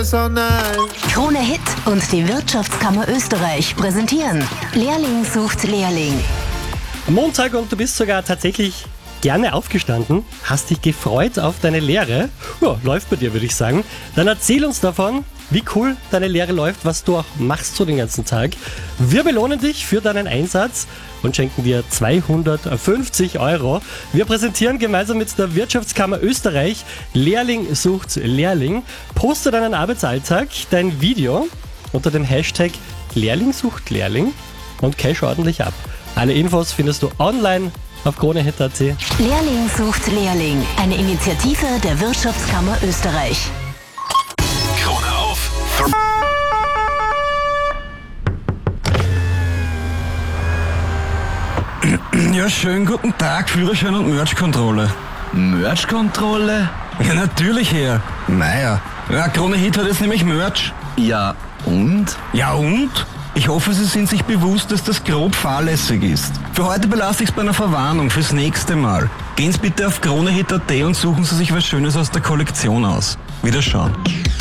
so nice. Krone Hit und die Wirtschaftskammer Österreich präsentieren Lehrling sucht Lehrling. Montag und du bist sogar tatsächlich gerne aufgestanden, hast dich gefreut auf deine Lehre. Ja, läuft bei dir, würde ich sagen. Dann erzähl uns davon, wie cool deine Lehre läuft, was du auch machst so den ganzen Tag. Wir belohnen dich für deinen Einsatz und schenken dir 250 €. Wir präsentieren gemeinsam mit der Wirtschaftskammer Österreich Lehrling sucht Lehrling. Poste deinen Arbeitsalltag, dein Video unter dem Hashtag Lehrling sucht Lehrling und cash ordentlich ab. Alle Infos findest du online auf kronehit.at. Lehrling sucht Lehrling, eine Initiative der Wirtschaftskammer Österreich. Krone auf. Ja, schönen guten Tag, Führerschein und Merch-Kontrolle. Merch-Kontrolle? Ja, natürlich, Herr. Naja, ja, Krone Hit hat jetzt nämlich Merch. Ja, und? Ja, und? Ich hoffe, Sie sind sich bewusst, dass das grob fahrlässig ist. Für heute belasse ich es bei einer Verwarnung fürs nächste Mal. Gehen Sie bitte auf kronehit.at und suchen Sie sich was Schönes aus der Kollektion aus. Wiederschauen.